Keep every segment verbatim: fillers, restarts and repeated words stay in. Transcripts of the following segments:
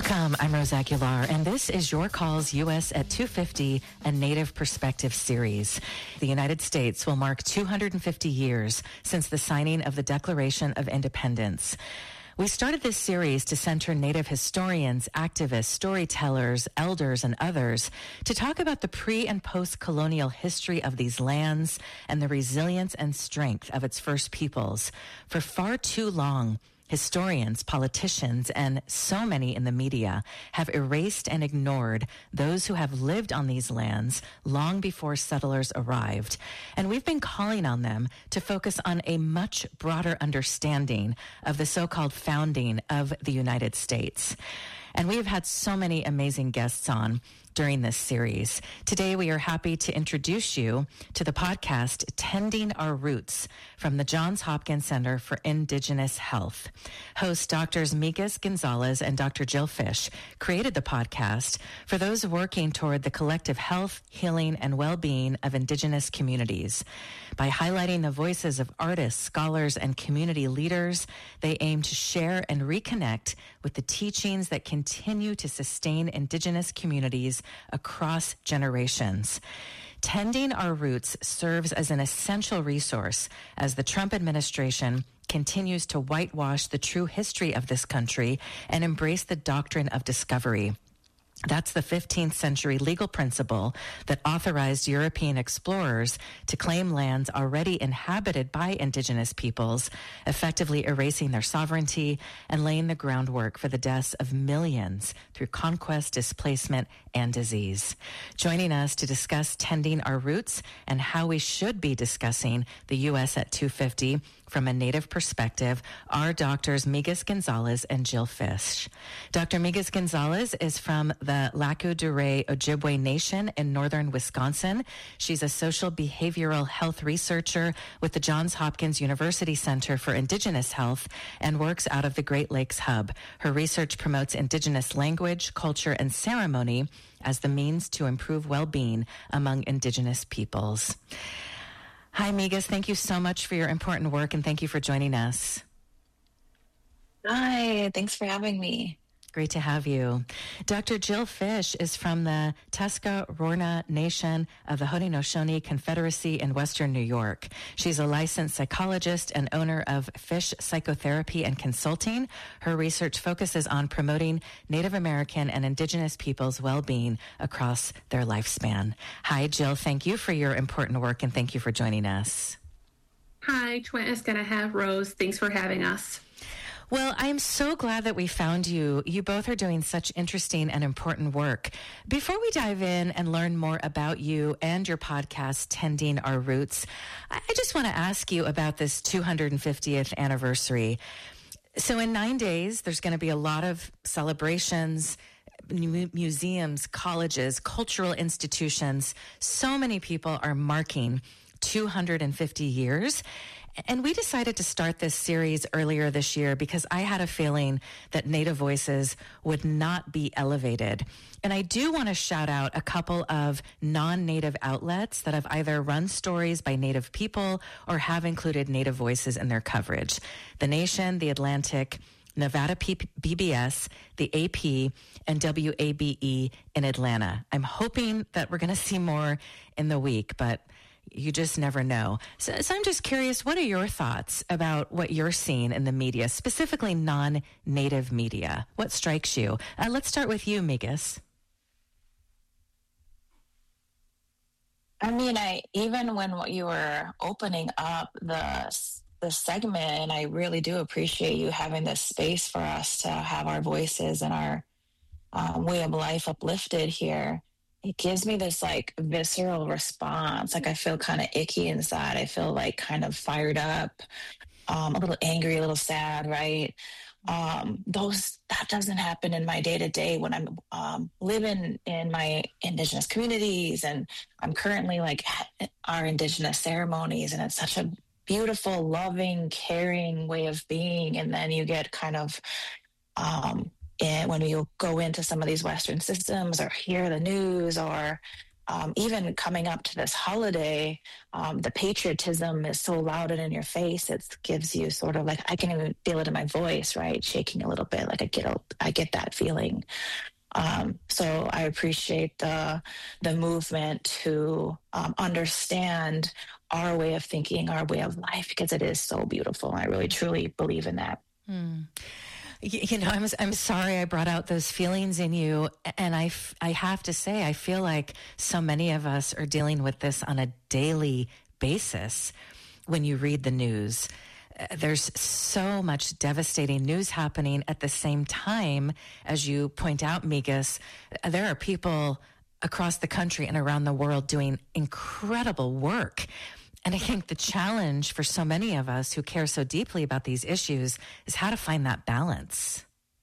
Welcome, I'm Rose Aguilar, and this is Your Calls U S at two fifty, a Native Perspective series. The United States will mark two hundred fifty years since the signing of the Declaration of Independence. We started this series to center Native historians, activists, storytellers, elders, and others to talk about the pre- and post-colonial history of these lands and the resilience and strength of its first peoples. For far too long, historians, politicians, and so many in the media have erased and ignored those who have lived on these lands long before settlers arrived. And we've been calling on them to focus on a much broader understanding of the so-called founding of the United States. And we have had so many amazing guests on during this series. Today, we are happy to introduce you to the podcast, Tending Our Roots, from the Johns Hopkins Center for Indigenous Health. Host Doctors Migas Gonzalez and Doctor Jill Fish created the podcast for those working toward the collective health, healing, and well-being of Indigenous communities. By highlighting the voices of artists, scholars, and community leaders, they aim to share and reconnect with the teachings that continue to sustain Indigenous communities across generations. Tending Our Roots serves as an essential resource as the Trump administration continues to whitewash the true history of this country and embrace the doctrine of discovery. That's the fifteenth century legal principle that authorized European explorers to claim lands already inhabited by indigenous peoples, effectively erasing their sovereignty and laying the groundwork for the deaths of millions through conquest, displacement, and disease. Joining us to discuss Tending Our Roots and how we should be discussing the U S at two fifty from a Native perspective are Doctors Migas Gonzalez and Jill Fish. Doctor Migas Gonzalez is from the Lac Du Rey Ojibwe Nation in northern Wisconsin. She's a social behavioral health researcher with the Johns Hopkins University Center for Indigenous Health and works out of the Great Lakes Hub. Her research promotes Indigenous language, culture, and ceremony as the means to improve well-being among Indigenous peoples. Hi, Migas. Thank you so much for your important work, and thank you for joining us. Hi, thanks for having me. Great to have you. Doctor Jill Fish is from the Tuscarora Nation of the Haudenosaunee Confederacy in Western New York. She's a licensed psychologist and owner of Fish Psychotherapy and Consulting. Her research focuses on promoting Native American and Indigenous people's well-being across their lifespan. Hi, Jill. Thank you for your important work, and thank you for joining us. Hi, Twin is going to have Rose. Thanks for having us. Well, I am so glad that we found you. You both are doing such interesting and important work. Before we dive in and learn more about you and your podcast, Tending Our Roots, I just want to ask you about this two hundred fiftieth anniversary. So in nine days, there's going to be a lot of celebrations, museums, colleges, cultural institutions. So many people are marking two hundred fifty years. And we decided to start this series earlier this year because I had a feeling that Native voices would not be elevated. And I do want to shout out a couple of non-Native outlets that have either run stories by Native people or have included Native voices in their coverage. The Nation, The Atlantic, Nevada P B S, the A P, and W A B E in Atlanta. I'm hoping that we're going to see more in the week, but you just never know. So, so I'm just curious, what are your thoughts about what you're seeing in the media, specifically non-Native media? What strikes you? Uh, let's start with you, Migas. I mean, I even when you were opening up the the segment, and I really do appreciate you having this space for us to have our voices and our um, way of life uplifted here. It gives me this like visceral response. Like I feel kind of icky inside. I feel like kind of fired up, um, a little angry, a little sad, right? Um, those that doesn't happen in my day to day when I'm um, living in my Indigenous communities, and I'm currently like at our Indigenous ceremonies, and it's such a beautiful, loving, caring way of being. And then you get kind of um, and when you go into some of these Western systems or hear the news or um, even coming up to this holiday, um, the patriotism is so loud and in your face. It gives you sort of like, I can even feel it in my voice, right? Shaking a little bit, like I get, a, I get that feeling. Um, so I appreciate the the movement to um, understand our way of thinking, our way of life, because it is so beautiful. I really, truly believe in that. Hmm. You know, I'm I'm sorry I brought out those feelings in you, and I, I have to say, I feel like so many of us are dealing with this on a daily basis. When you read the news, there's so much devastating news happening at the same time. As you point out, Migas, there are people across the country and around the world doing incredible work. And I think the challenge for so many of us who care so deeply about these issues is how to find that balance.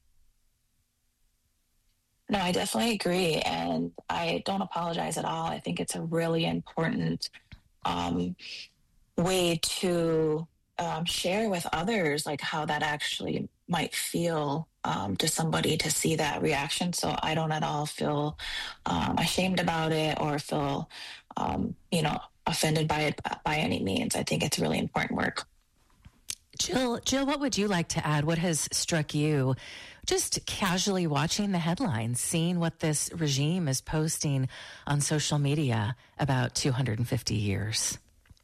No, I definitely agree. And I don't apologize at all. I think it's a really important um, way to um, share with others, like how that actually might feel um, to somebody to see that reaction. So I don't at all feel um, ashamed about it or feel, um, you know, offended by it by any means. I think it's really important work. Jill, Jill, what would you like to add? What has struck you just casually watching the headlines, seeing what this regime is posting on social media about two hundred fifty years?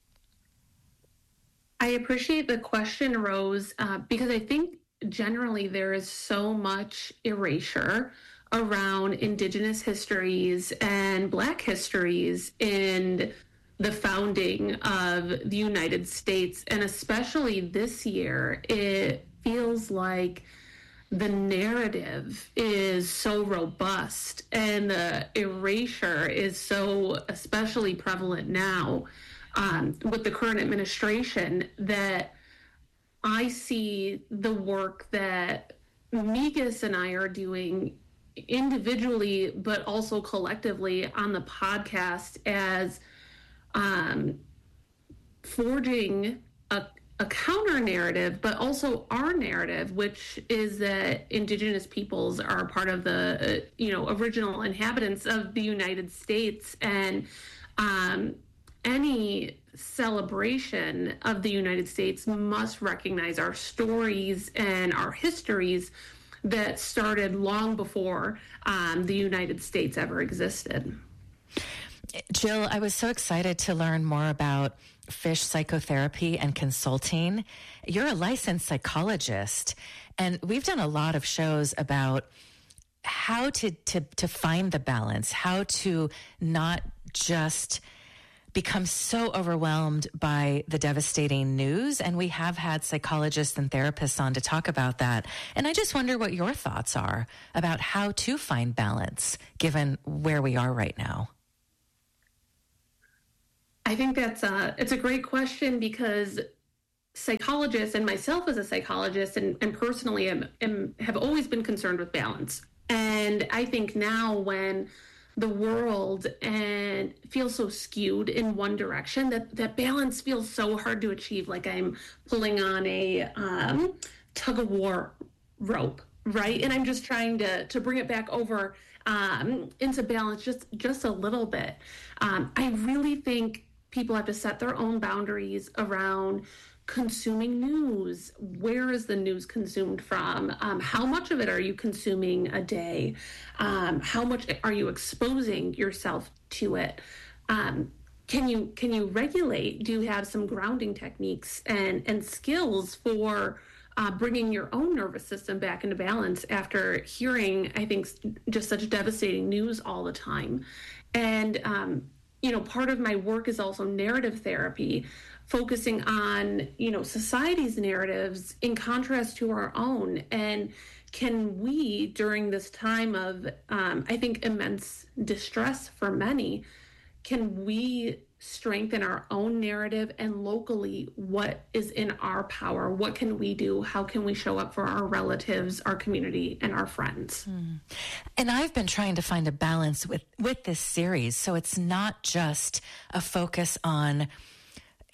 I appreciate the question, Rose, uh, because I think generally there is so much erasure around Indigenous histories and Black histories in the founding of the United States. And especially this year, it feels like the narrative is so robust and the erasure is so especially prevalent now um, with the current administration, that I see the work that Migas and I are doing individually, but also collectively on the podcast as um, forging a, a counter narrative, but also our narrative, which is that Indigenous peoples are part of the, uh, you know, original inhabitants of the United States. And um, any celebration of the United States must recognize our stories and our histories that started long before um, the United States ever existed. Jill, I was so excited to learn more about fish psychotherapy and consulting. You're a licensed psychologist, and we've done a lot of shows about how to, to, to find the balance, how to not just become so overwhelmed by the devastating news. And we have had psychologists and therapists on to talk about that. And I just wonder what your thoughts are about how to find balance given where we are right now. I think that's a, it's a great question, because psychologists and myself as a psychologist and, and personally am, am, have always been concerned with balance. And I think now when the world and feels so skewed in one direction, that, that balance feels so hard to achieve, like I'm pulling on a um, tug of war rope, right? And I'm just trying to, to bring it back over um, into balance just, just a little bit. Um, I really think people have to set their own boundaries around consuming news. Where is the news consumed from? Um, how much of it are you consuming a day? Um, how much are you exposing yourself to it? Um, can you can you regulate? Do you have some grounding techniques and, and skills for uh, bringing your own nervous system back into balance after hearing, I think, just such devastating news all the time? And um, you know, part of my work is also narrative therapy, focusing on, you know, society's narratives in contrast to our own. And can we, during this time of, um, I think, immense distress for many, can we strengthen our own narrative and locally what is in our power? What can we do? How can we show up for our relatives, our community, and our friends? Mm. And I've been trying to find a balance with, with this series. So it's not just a focus on,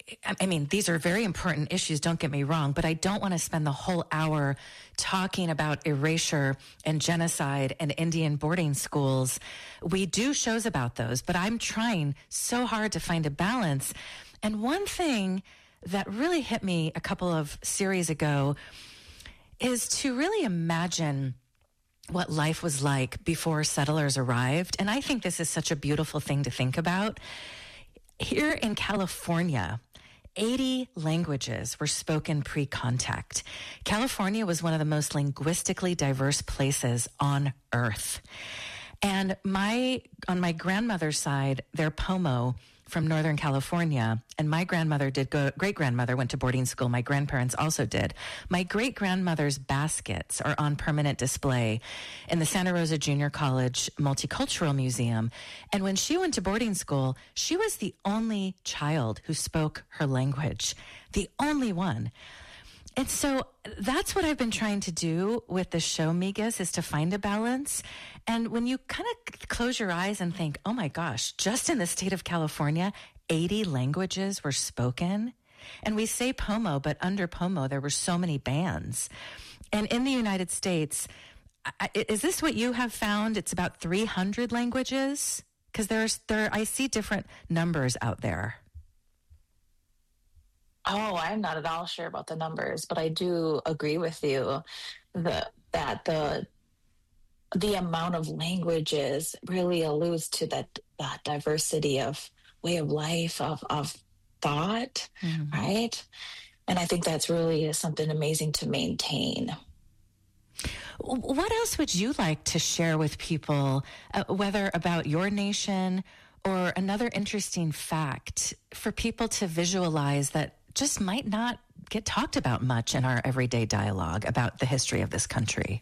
I mean, these are very important issues, don't get me wrong, but I don't want to spend the whole hour talking about erasure and genocide and Indian boarding schools. We do shows about those, but I'm trying so hard to find a balance. And one thing that really hit me a couple of series ago is to really imagine what life was like before settlers arrived. And I think this is such a beautiful thing to think about. Here in California, eighty languages were spoken pre-contact. California was one of the most linguistically diverse places on Earth. And my on my grandmother's side, they're Pomo from Northern California, and my grandmother did go, great-grandmother went to boarding school. My grandparents also did. My great-grandmother's baskets are on permanent display in the Santa Rosa Junior College Multicultural Museum. And when she went to boarding school, she was the only child who spoke her language, the only one. And so that's what I've been trying to do with the show, Migas, is to find a balance. And when you kind of close your eyes and think, oh my gosh, just in the state of California, eighty languages were spoken. And we say Pomo, but under Pomo, there were so many bands. And in the United States, is this what you have found? It's about three hundred languages? Because there's there, I see different numbers out there. Oh, I'm not at all sure about the numbers, but I do agree with you that that the the amount of languages really alludes to that, that diversity of way of life, of of thought, mm-hmm. right? And I think that's really something amazing to maintain. What else would you like to share with people, uh, whether about your nation or another interesting fact for people to visualize that just might not get talked about much in our everyday dialogue about the history of this country?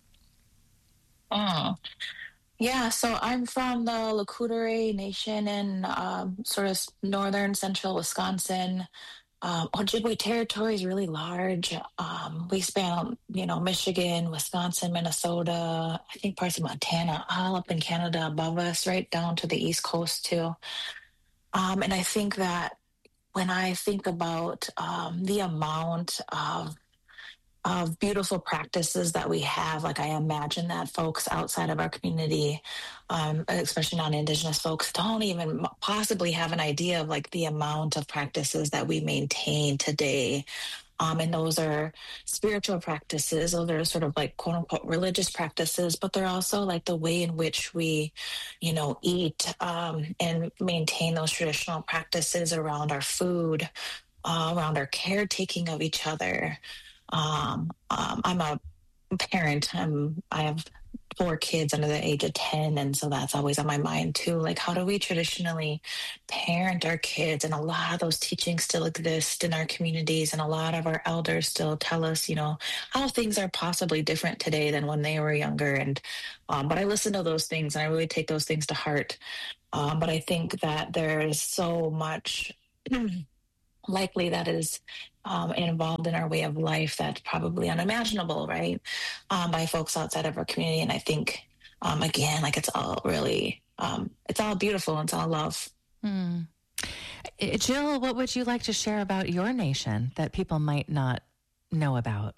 Oh, yeah. So I'm from the Lakota Nation in um, sort of northern central Wisconsin. Um, Ojibwe territory is really large. Um, we span, you know, Michigan, Wisconsin, Minnesota, I think parts of Montana, all up in Canada above us, right down to the East Coast too. Um, and I think that when I think about um, the amount of of beautiful practices that we have, like I imagine that folks outside of our community, um, especially non-Indigenous folks, don't even possibly have an idea of like the amount of practices that we maintain today. Um, and those are spiritual practices. Those are sort of like quote unquote religious practices, but they're also like the way in which we, you know, eat um, and maintain those traditional practices around our food, uh, around our caretaking of each other. Um, um, I'm a parent. I'm, I have four kids under the age of ten. And so that's always on my mind too. Like, how do we traditionally parent our kids? And a lot of those teachings still exist in our communities. And a lot of our elders still tell us, you know, how things are possibly different today than when they were younger. And, um, but I listen to those things and I really take those things to heart. Um, but I think that there is so much likely that is um, involved in our way of life that's probably unimaginable, right, um, by folks outside of our community. And I think, um, again, like it's all really, um, it's all beautiful and it's all love. Mm. Jill, what would you like to share about your nation that people might not know about?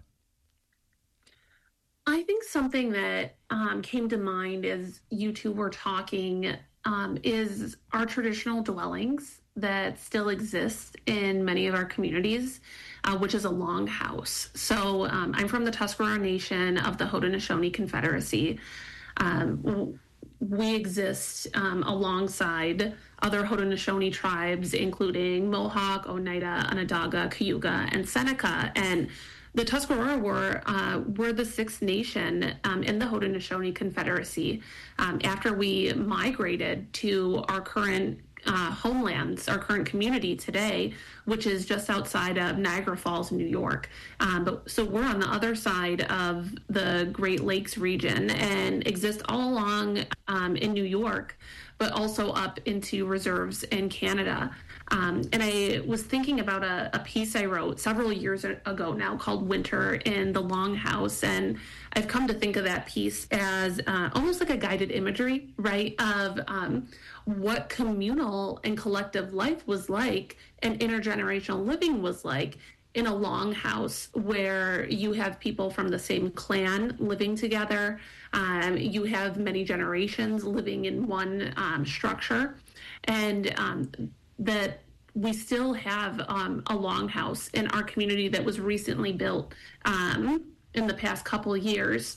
I think something that um, came to mind as you two were talking um, is our traditional dwellings that still exists in many of our communities, uh, which is a longhouse. So um, I'm from the Tuscarora Nation of the Haudenosaunee Confederacy. Um, we exist um, alongside other Haudenosaunee tribes, including Mohawk, Oneida, Onondaga, Cayuga, and Seneca. And the Tuscarora were, uh, were the sixth nation um, in the Haudenosaunee Confederacy um, after we migrated to our current Uh, homelands, our current community today, which is just outside of Niagara Falls, New York. Um, but so we're on the other side of the Great Lakes region and exist all along um, in New York. but also up into reserves in Canada. Um, and I was thinking about a, a piece I wrote several years ago now called Winter in the Longhouse. And I've come to think of that piece as uh, almost like a guided imagery, right, of um, what communal and collective life was like and intergenerational living was like in a longhouse where you have people from the same clan living together. Um, you have many generations living in one um, structure. And um, that we still have um, a longhouse in our community that was recently built um, in the past couple of years.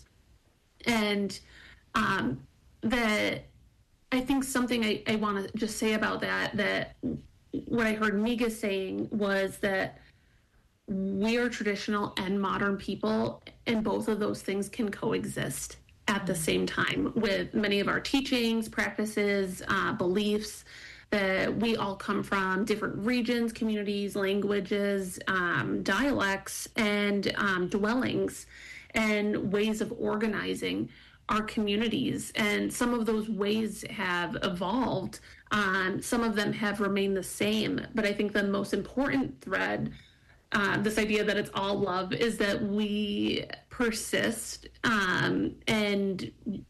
And um, that I think something I, I want to just say about that, that what I heard Miga saying was that we are traditional and modern people, and both of those things can coexist at the same time with many of our teachings, practices, uh, beliefs, that we all come from different regions, communities, languages, um, dialects, and um, dwellings, and ways of organizing our communities. And some of those ways have evolved. Um, some of them have remained the same. But I think the most important thread, uh, this idea that it's all love, is that we persist um, and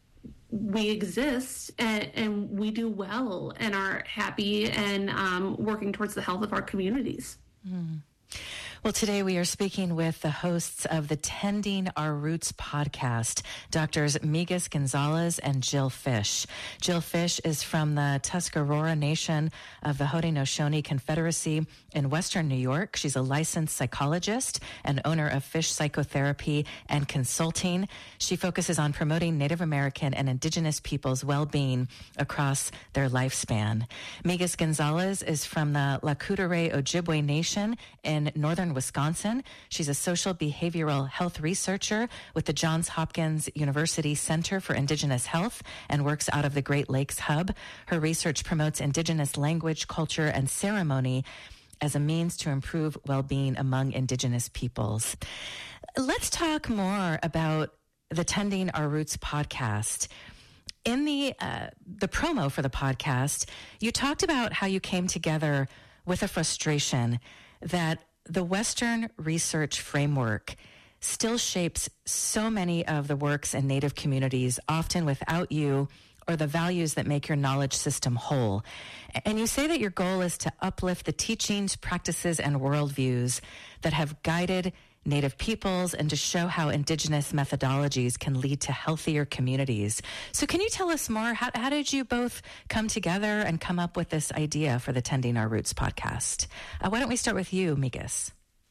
we exist and, and we do well and are happy and um, working towards the health of our communities. Mm. Well, today we are speaking with the hosts of the Tending Our Roots podcast, Doctors Migas Gonzalez and Jill Fish. Jill Fish is from the Tuscarora Nation of the Haudenosaunee Confederacy in Western New York. She's a licensed psychologist and owner of Fish Psychotherapy and Consulting. She focuses on promoting Native American and Indigenous people's well-being across their lifespan. Migas Gonzalez is from the Lakudere Ojibwe Nation in northern Wisconsin. She's a social behavioral health researcher with the Johns Hopkins University Center for Indigenous Health and works out of the Great Lakes Hub. Her research promotes Indigenous language, culture, and ceremony as a means to improve well-being among Indigenous peoples. Let's talk more about the Tending Our Roots podcast. In the uh, the promo for the podcast, you talked about how you came together with a frustration that the Western research framework still shapes so many of the works in Native communities, often without you or the values that make your knowledge system whole. And you say that your goal is to uplift the teachings, practices, and worldviews that have guided Native peoples and to show how Indigenous methodologies can lead to healthier communities. So can you tell us more? How, how did you both come together and come up with this idea for the Tending Our Roots podcast? Uh, why don't we start with you, Migas?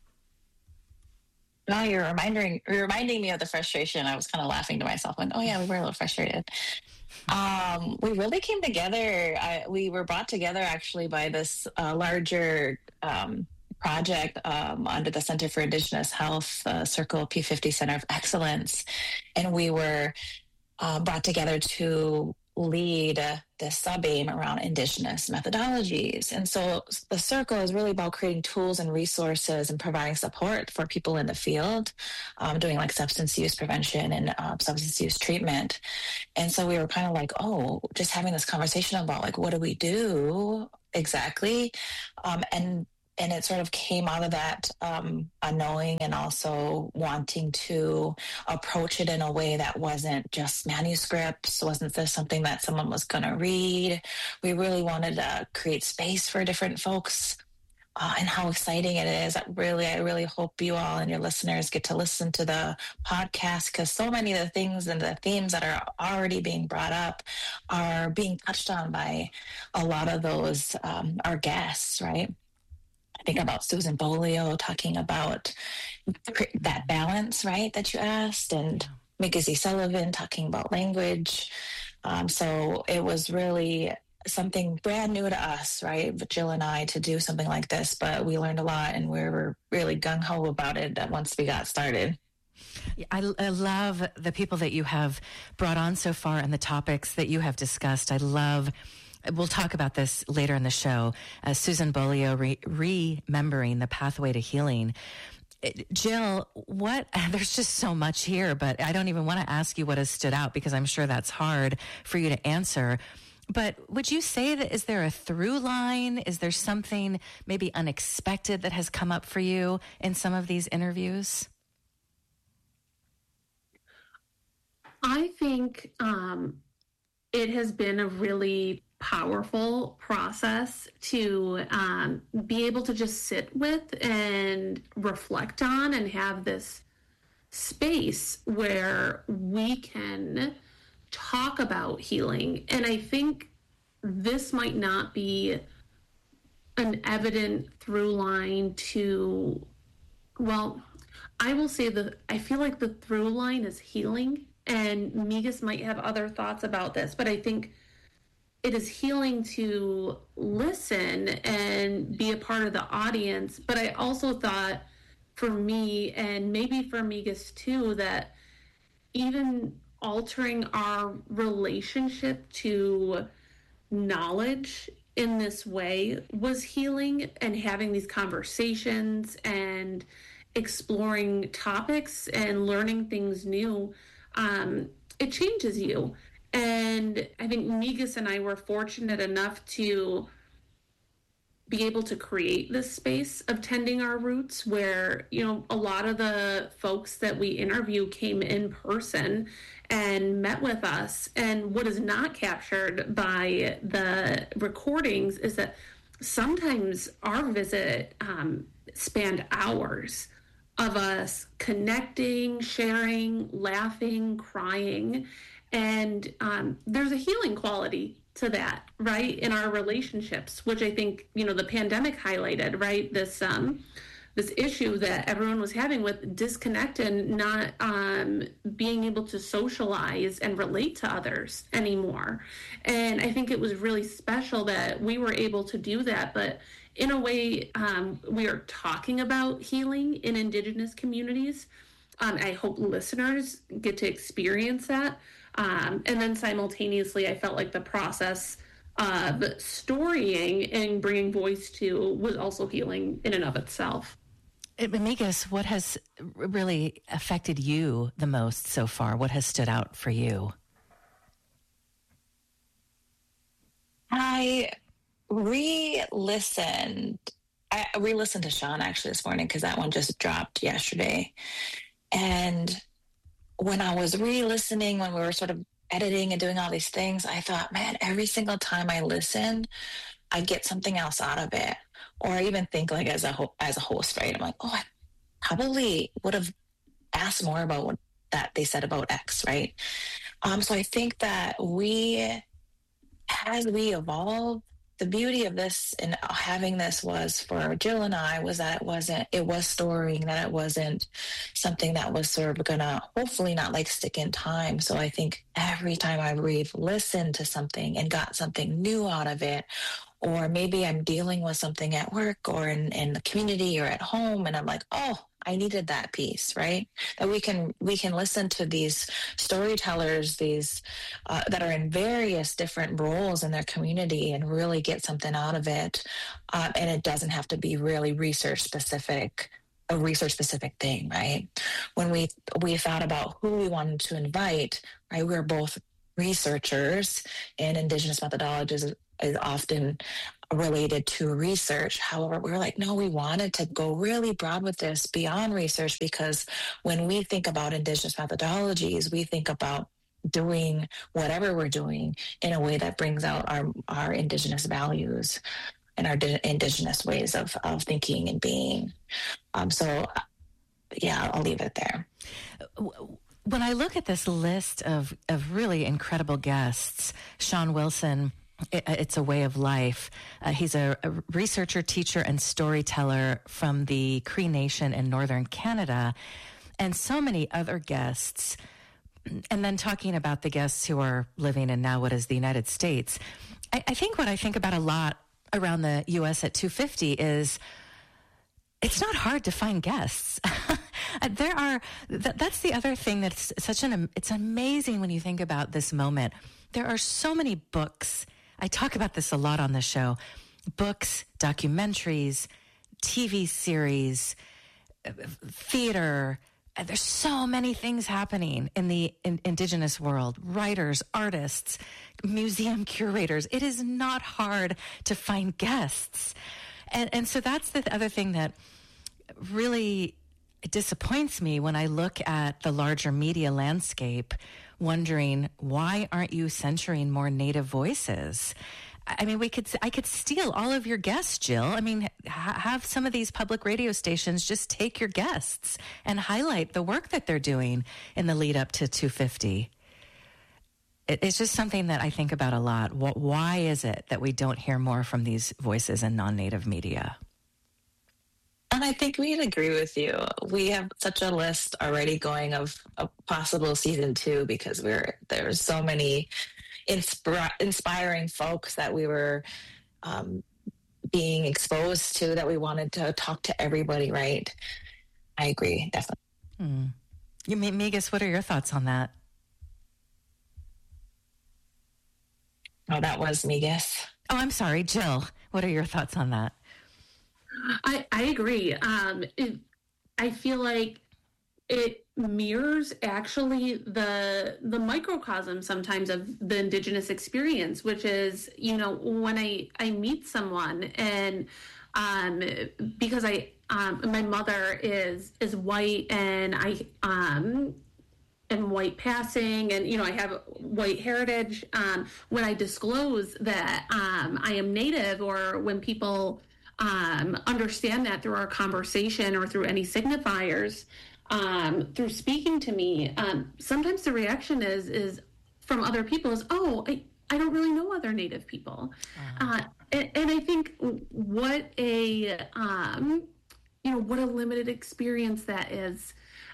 No, you're reminding, you're reminding me of the frustration. I was kind of laughing to myself and, oh yeah, we were a little frustrated. Um, we really came together. I, we were brought together actually by this uh, larger um, project um, under the Center for Indigenous Health, uh, Circle P fifty Center of Excellence. And we were uh, brought together to lead uh, this sub-aim around Indigenous methodologies. And so the Circle is really about creating tools and resources and providing support for people in the field, um, doing like substance use prevention and uh, substance use treatment. And so we were kind of like, oh, just having this conversation about like, what do we do exactly? Um, and And it sort of came out of that um, unknowing and also wanting to approach it in a way that wasn't just manuscripts, wasn't this something that someone was going to read. We really wanted to create space for different folks uh, and how exciting it is. Really, I really hope you all and your listeners get to listen to the podcast because so many of the things and the themes that are already being brought up are being touched on by a lot of those, um, our guests, right? Think about Susan Bolio talking about that balance, right, that you asked, and Migas Sullivan talking about language. Um, so it was really something brand new to us, right, Jill and I, to do something like this, but we learned a lot and we were really gung-ho about it once we got started. I, I love the people that you have brought on so far and the topics that you have discussed. I love We'll talk about this later in the show. Uh, Susan Bolio, re- remembering the pathway to healing. Jill, what? There's just so much here, but I don't even want to ask you what has stood out because I'm sure that's hard for you to answer. But would you say that, is there a through line? Is there something maybe unexpected that has come up for you in some of these interviews? I think um, it has been a really powerful process to um, be able to just sit with and reflect on and have this space where we can talk about healing. And I think this might not be an evident through line to, well, I will say that I feel like the through line is healing, and Migas might have other thoughts about this, but I think it is healing to listen and be a part of the audience. But I also thought for me, and maybe for Migas too, that even altering our relationship to knowledge in this way was healing, and having these conversations and exploring topics and learning things new. Um, it changes you. And I think Migas and I were fortunate enough to be able to create this space of tending our roots, where, you know, a lot of the folks that we interview came in person and met with us. And what is not captured by the recordings is that sometimes our visit um, spanned hours of us connecting, sharing, laughing, crying. And um, there's a healing quality to that, right, in our relationships, which I think, you know, the pandemic highlighted, right, this um, this issue that everyone was having with disconnect and not um, being able to socialize and relate to others anymore. And I think it was really special that we were able to do that. But in a way, um, we are talking about healing in Indigenous communities. Um, I hope listeners get to experience that. Um, and then simultaneously, I felt like the process of storying and bringing voice to was also healing in and of itself. Migas, what has really affected you the most so far? What has stood out for you? I re-listened. I re-listened to Sean actually this morning, because that one just dropped yesterday. And when I was re-listening, when we were sort of editing and doing all these things, I thought, man, every single time I listen, I get something else out of it. Or I even think, like, as a ho- as a host, right? I'm like, oh, I probably would have asked more about what that they said about X, right? Um, so I think that we, as we evolve, the beauty of this and having this was for Jill and I was that it wasn't, it was storying, that it wasn't something that was sort of gonna hopefully not like stick in time. So I think every time I read, listened to something and got something new out of it, or maybe I'm dealing with something at work or in, in the community or at home, and I'm like, oh, I needed that piece, right? That we can we can listen to these storytellers, these uh, that are in various different roles in their community, and really get something out of it. Uh, and it doesn't have to be really research specific, a research specific thing, right? When we we thought about who we wanted to invite, right? We were both researchers, and Indigenous methodologies is often related to research. However, we were like, no, we wanted to go really broad with this beyond research, because when we think about Indigenous methodologies, we think about doing whatever we're doing in a way that brings out our, our Indigenous values and our di- Indigenous ways of, of thinking and being. Um, so, yeah, I'll leave it there. When I look at this list of, of really incredible guests, Sean Wilson, It's a Way of Life. Uh, he's a, a researcher, teacher, and storyteller from the Cree Nation in northern Canada, and so many other guests. And then talking about the guests who are living in now what is the United States. I, I think what I think about a lot around the U S at two fifty is it's not hard to find guests. There are, th- that's the other thing that's such an, it's amazing when you think about this moment. There are so many books. I talk about this a lot on the show. Books, documentaries, T V series, theater, there's so many things happening in the in, indigenous world, writers, artists, museum curators. It is not hard to find guests. And, and so that's the other thing that really disappoints me when I look at the larger media landscape, wondering, why aren't you centering more Native voices? I mean, we could, I could steal all of your guests, Jill. I mean, ha- have some of these public radio stations just take your guests and highlight the work that they're doing in the lead up to two fifty. It, it's just something that I think about a lot. What, why is it that we don't hear more from these voices in non-Native media? And I think we'd agree with you. We have such a list already going of a possible season two, because we're there's so many Inspira- inspiring folks that we were um, being exposed to, that we wanted to talk to everybody, right? I agree, definitely. Hmm. You, Migas, what are your thoughts on that? Oh, that was Migas. Oh, I'm sorry, Jill. What are your thoughts on that? I, I agree. Um, it, I feel like it mirrors actually the the microcosm sometimes of the Indigenous experience, which is, you know, when I, I meet someone, and um, because I um, my mother is is white, and I um, am white passing, and, you know, I have white heritage. Um, when I disclose that um, I am Native, or when people um, understand that through our conversation or through any signifiers, um, through speaking to me, um, sometimes the reaction is, is from other people is, oh, I, I don't really know other Native people. Uh-huh. Uh, and, and I think what a, um, you know, what a limited experience that is,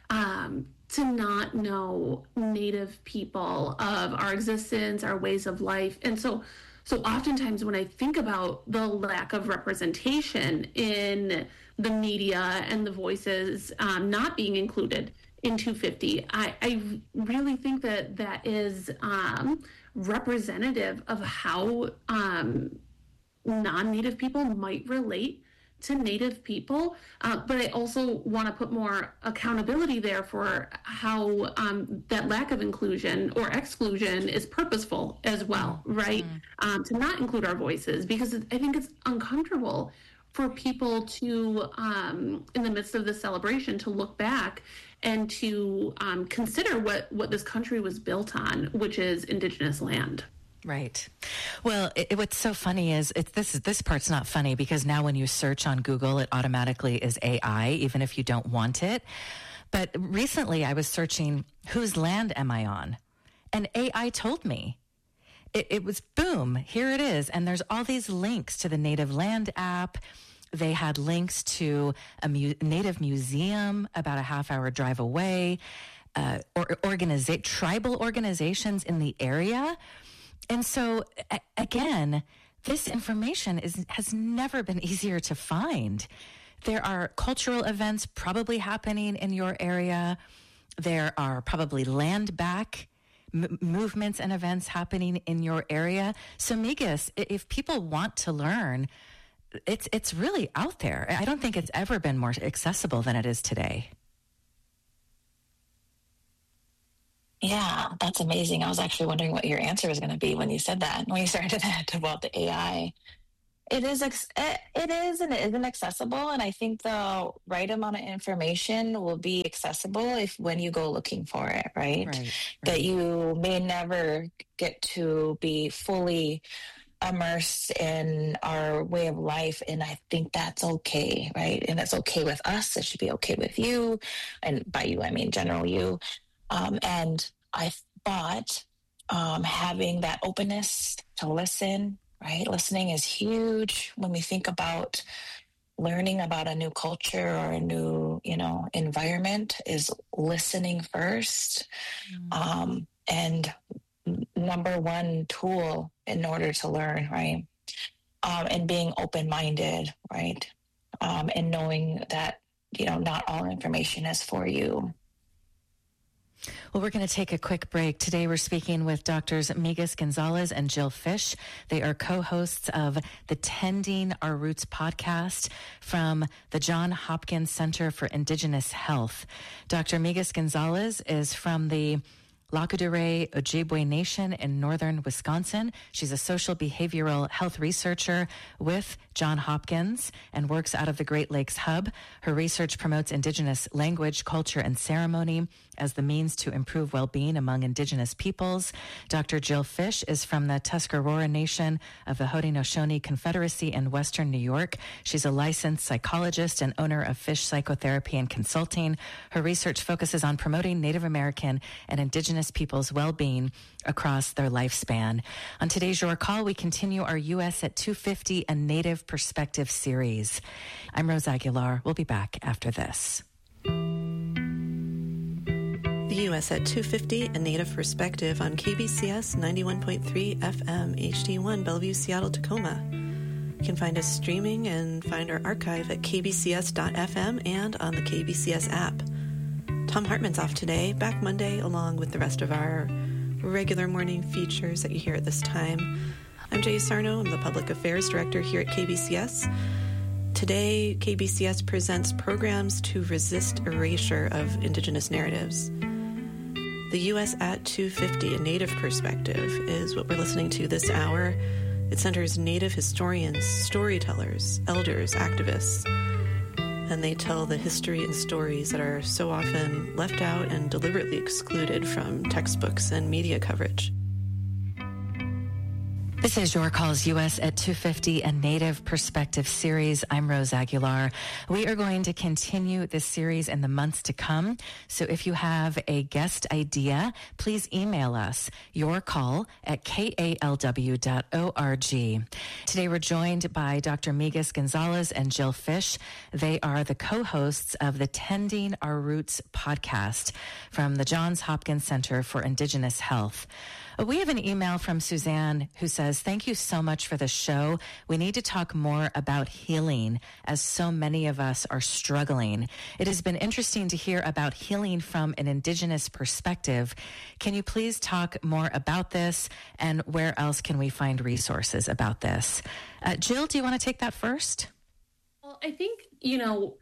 um, to not know Native people, of our existence, our ways of life. And so, so oftentimes when I think about the lack of representation in the media and the voices um, not being included in two fifty, I, I really think that that is um, representative of how um, non-Native people might relate to Native people, uh, but I also want to put more accountability there for how um, that lack of inclusion or exclusion is purposeful as well, right? Mm-hmm. Um, to not include our voices, because I think it's uncomfortable for people to, um, in the midst of the celebration, to look back and to um, consider what, what this country was built on, which is Indigenous land. Right. Well, it, what's so funny is it, this this part's not funny, because now when you search on Google, it automatically is A I, even if you don't want it. But recently I was searching, whose land am I on? And A I told me. It, it was, boom, here it is. And there's all these links to the Native Land app. They had links to a mu- Native museum about a half hour drive away, uh, or organiza- tribal organizations in the area. And so, a- again, this information is has never been easier to find. There are cultural events probably happening in your area. There are probably land back m- movements and events happening in your area. So, Migas, if people want to learn, it's it's really out there. I don't think it's ever been more accessible than it is today. Yeah, that's amazing. I was actually wondering what your answer was going to be when you said that, when you started that about the A I. It is, ex- it is and it isn't accessible. And I think the right amount of information will be accessible if when you go looking for it, right? Right, right. That you may never get to be fully immersed in our way of life. And I think that's okay, right? And it's okay with us. It should be okay with you. And by you, I mean general you. Um, and I thought um, having that openness to listen, right? Listening is huge when we think about learning about a new culture or a new, you know, environment, is listening first. Mm. Um, and number one tool in order to learn, right? Um, and being open-minded, right? Um, and knowing that, you know, not all information is for you. Well, we're going to take a quick break. Today we're speaking with Doctors Migues Gonzalez and Jill Fish. They are co-hosts of the Tending Our Roots podcast from the Johns Hopkins Center for Indigenous Health. Doctor Migues Gonzalez is from the Lakudere Ojibwe Nation in northern Wisconsin. She's a social behavioral health researcher with Johns Hopkins and works out of the Great Lakes Hub. Her research promotes Indigenous language, culture, and ceremony as the means to improve well-being among Indigenous peoples. Doctor Jill Fish is from the Tuscarora Nation of the Haudenosaunee Confederacy in Western New York. She's a licensed psychologist and owner of Fish Psychotherapy and Consulting. Her research focuses on promoting Native American and Indigenous people's well-being across their lifespan. On today's Your Call, we continue our U S at two fifty, a Native Perspective series. I'm Rose Aguilar. We'll be back after this. The U S at two fifty, a Native Perspective on K B C S ninety-one point three F M, H D one, Bellevue, Seattle, Tacoma. You can find us streaming and find our archive at k b c s dot f m and on the K B C S app. Tom Hartman's off today, back Monday, along with the rest of our regular morning features that you hear at this time. I'm Jay Sarno. I'm the Public Affairs Director here at K B C S. Today, K B C S presents programs to resist erasure of Indigenous narratives. The U S at two fifty, a Native Perspective, is what we're listening to this hour. It centers Native historians, storytellers, elders, activists, and they tell the history and stories that are so often left out and deliberately excluded from textbooks and media coverage. This is Your Calls U S at two fifty, a Native Perspective series. I'm Rose Aguilar. We are going to continue this series in the months to come. So if you have a guest idea, please email us your call at k a l w dot org. Today we're joined by Doctor Migues Gonzalez and Jill Fish. They are the co-hosts of the Tending Our Roots podcast from the Johns Hopkins Center for Indigenous Health. We have an email from Suzanne who says, thank you so much for the show. We need to talk more about healing as so many of us are struggling. It has been interesting to hear about healing from an Indigenous perspective. Can you please talk more about this, and where else can we find resources about this? Uh, Jill, do you want to take that first? Well, I think, you know,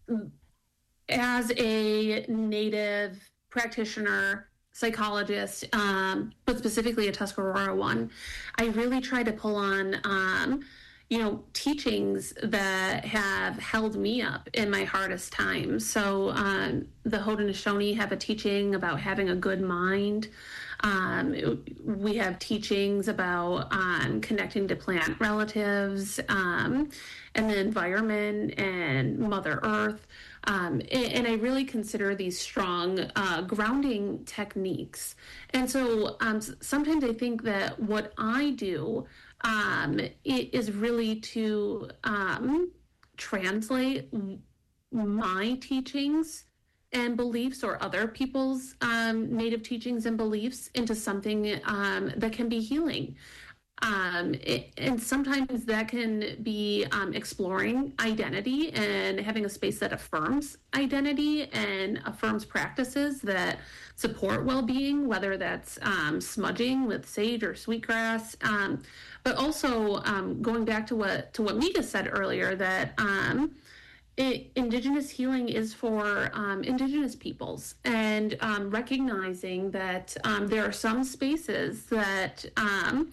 as a Native practitioner, psychologist, um, but specifically a Tuscarora one, I really try to pull on, um, you know, teachings that have held me up in my hardest times. So um, the Haudenosaunee have a teaching about having a good mind. Um, we have teachings about um, connecting to plant relatives um, and the environment and Mother Earth. Um, and, and I really consider these strong uh, grounding techniques. And so um, sometimes I think that what I do um, is really to um, translate my teachings and beliefs or other people's um, Native teachings and beliefs into something um, that can be healing. Um, it, and sometimes that can be um, exploring identity and having a space that affirms identity and affirms practices that support well-being, whether that's um, smudging with sage or sweetgrass, um, but also um, going back to what to what Mika said earlier, that um, it, Indigenous healing is for um, Indigenous peoples, and um, recognizing that um, there are some spaces that um,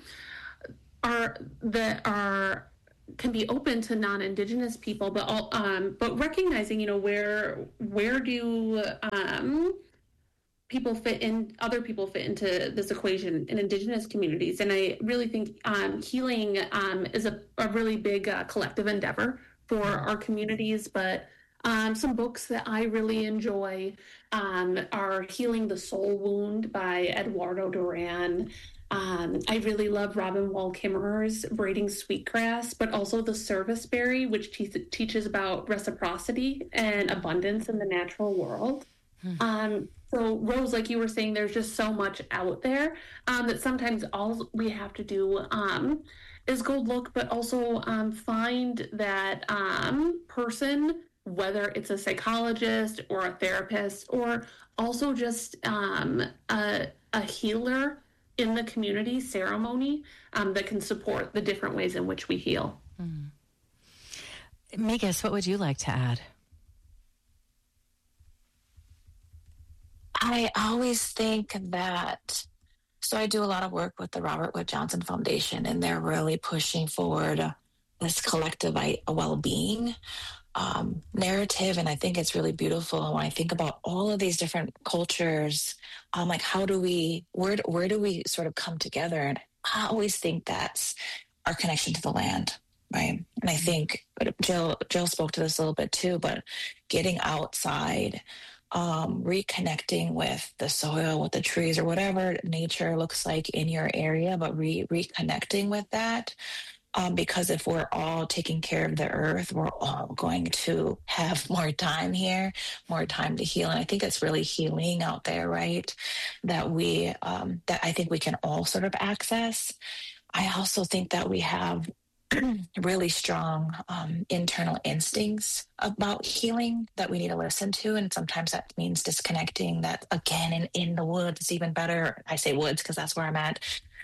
are that are can be open to non-Indigenous people, but all, um, but recognizing, you know, where where do um, people fit in, other people fit into this equation in Indigenous communities, and I really think um, healing um, is a, a really big uh, collective endeavor for our communities. But um, some books that I really enjoy um, are "Healing the Soul Wound" by Eduardo Duran. Um, I really love Robin Wall Kimmerer's Braiding Sweetgrass, but also The Serviceberry, which te- teaches about reciprocity and abundance in the natural world. Hmm. Um, so, Rose, like you were saying, there's just so much out there um, that sometimes all we have to do um, is go look, but also um, find that um, person whether it's a psychologist or a therapist, or also just um, a, a healer in the community ceremony um, that can support the different ways in which we heal. Mm. Migas, what would you like to add? I always think that, so I do a lot of work with the Robert Wood Johnson Foundation, and they're really pushing forward this collective well-being um, narrative. And I think it's really beautiful. And when I think about all of these different cultures, I'm like, how do we, where, where do we sort of come together? And I always think that's our connection to the land. Right. And I think Jill, Jill spoke to this a little bit too, but getting outside, um, reconnecting with the soil, with the trees, or whatever nature looks like in your area, but re- reconnecting with that. Um, because if we're all taking care of the earth, we're all going to have more time here, more time to heal. And I think it's really healing out there, right? That we, um, that I think we can all sort of access. I also think that we have really strong um, internal instincts about healing that we need to listen to. And sometimes that means disconnecting. That, again, in, in the woods is even better. I say woods because that's where I'm at.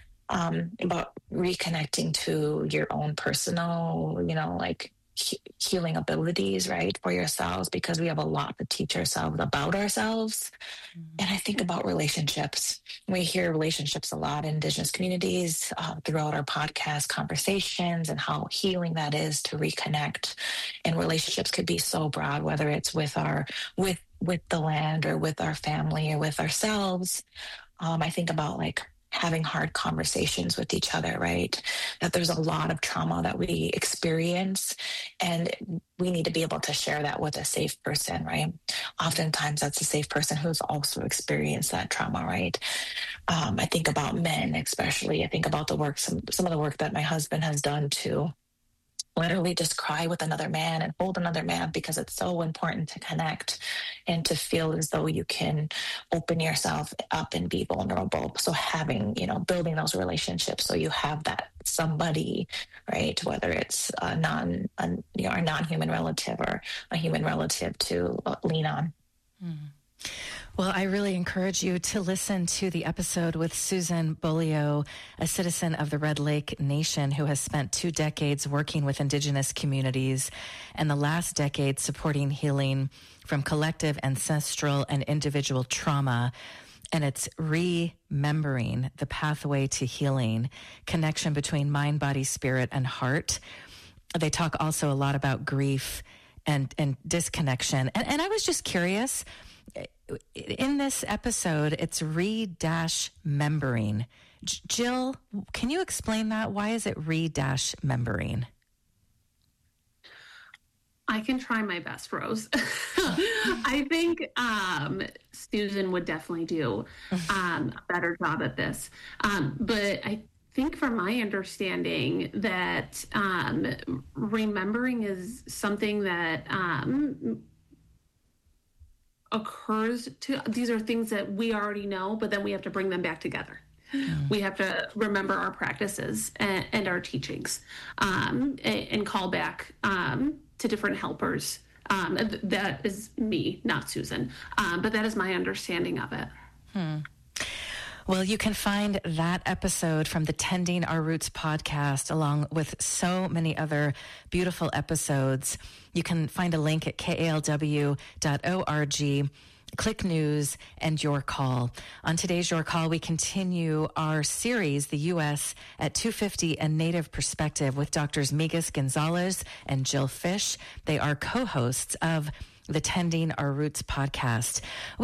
Um, about reconnecting to your own personal, you know, like he- healing abilities, right, for yourselves, because we have a lot to teach ourselves about ourselves. Mm-hmm. And I think about relationships. We hear relationships a lot in Indigenous communities uh, throughout our podcast conversations, and how healing that is to reconnect. And relationships could be so broad, whether it's with our with with the land, or with our family, or with ourselves. Um, I think about like having hard conversations with each other, right? That there's a lot of trauma that we experience, and we need to be able to share that with a safe person, right? Oftentimes that's a safe person who's also experienced that trauma, right? Um, I think about men, especially. I think about the work, some, some of the work that my husband has done to literally just cry with another man and hold another man, because it's so important to connect and to feel as though you can open yourself up and be vulnerable. So having, you know, building those relationships so you have that somebody, right? Whether it's a non, a, you know, a non-human relative or a human relative to lean on. Mm. Well, I really encourage you to listen to the episode with Susan Beaulieu, a citizen of the Red Lake Nation who has spent two decades working with Indigenous communities, and the last decade supporting healing from collective, ancestral, and individual trauma. And it's remembering the pathway to healing, connection between mind, body, spirit, and heart. They talk also a lot about grief and, and disconnection. And, and I was just curious, in this episode, it's re-membering. Jill, can you explain that? Why is it re-membering? I can try my best, Rose. I think um, Susan would definitely do um, a better job at this. Um, but I think from my understanding that um, remembering is something that um, occurs to, these are things that we already know, but then we have to bring them back together. Mm. We have to remember our practices and, and our teachings um, and, and call back um, to different helpers. Um, that is me, not Susan, um, but that is my understanding of it. Hmm. Well, you can find that episode from the Tending Our Roots podcast, along with so many other beautiful episodes. You can find a link at K A L W dot org. Click News and Your Call. On today's Your Call, we continue our series, The U S at two fifty, A Native Perspective, with Doctors Migas Gonzalez and Jill Fish. They are co-hosts of the Tending Our Roots podcast.